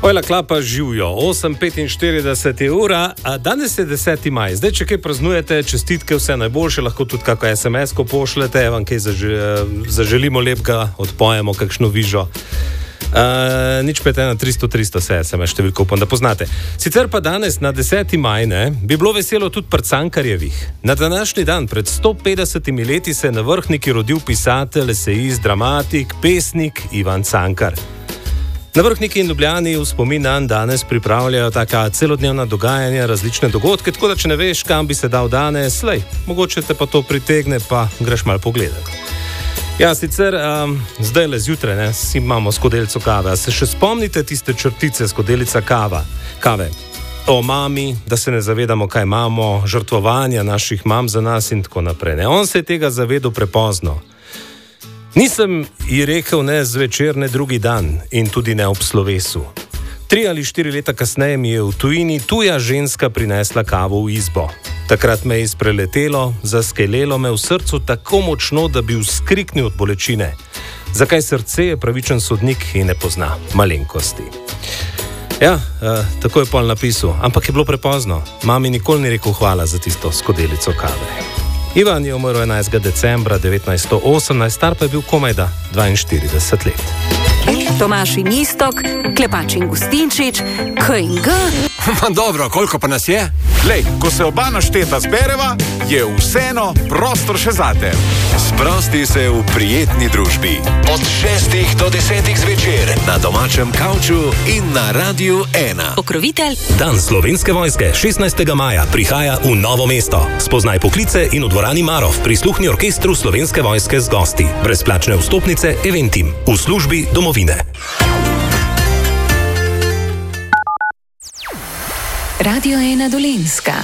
Ojla klapa živijo, 8:45 je ura, a danes je 10. maj. Zdaj, če kaj praznujete, čestitke, vse najboljše, lahko tudi kako SMS-ko pošljete, vam kaj zaželimo lepega, odpojemo kakšno vižo. Nič 5 na 300 se SMS številko upam, da poznate. Sicer pa danes na 10. maj bi bilo veselo tudi pri Cankarjevih. Na današnji dan pred 150 leti se je na Vrhniki rodil pisatelj, esejist, dramatik, pesnik Ivan Cankar. Na Vrhniki in Ljubljani v spomin danes pripravljajo taka celodnevna dogajanja, različne dogodke, tako da če ne veš, kam bi se dal danes, mogoče te pa to pritegne, pa greš malo pogledati. Ja, sicer zdaj le zjutraj, si imamo skodelico kave. A se še spomnite tiste črtice skodelica kave? O mami, da se ne zavedamo, kaj imamo, žrtvovanja naših mam za nas in tako naprej. On se je tega zavedal prepozno. Nisem ji rekel ne zvečer, ne drugi dan in tudi ne ob slovesu. 3 ali 4 leta kasneje mi je v tujini tuja ženska prinesla kavo v izbo. Takrat me je izpreletelo, zaskelelo me v srcu tako močno, da bi vzkriknil od bolečine. Zakaj srce je pravičen sodnik in ne pozna malenkosti. Ja, tako je pol napisal, ampak je bilo prepozno. Mami nikoli ni rekel hvala za tisto skodelico kave. Ivan je umrl 11. decembra 1918, star pa je bil komajda 42 let. Tomaž in Iztok, Klepač in Gustinčič, K in G. Dobro, koliko pa nas je? Lej, ko se oba našteta zbereva, je vseeno prostor še zate. Sprosti se v prijetni družbi. Od 6 do 10 zvečer na domačem kavču in na Radiu 1. Pokrovitelj. Dan Slovenske vojske 16. maja prihaja v Novo mesto. Spoznaj poklice in v dvorani Marov prisluhni orkestru Slovenske vojske z gosti. Brezplačne vstopnice Eventim v službi domovine. Radio 1 Dolenjska.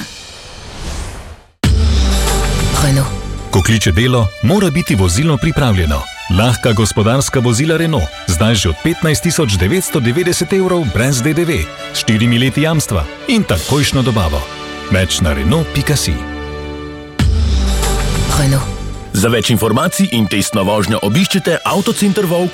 Renault. Ko kliče delo, mora biti vozilo pripravljeno. Lahka gospodarska vozila Renault, zdaj že od 15.990 evrov brez DDV, s 4 leti jamstva in takojšno dobavo. Več na Renault.si. Renault. Za več informacij in testno vožnjo obiščite Avtocenter Vovk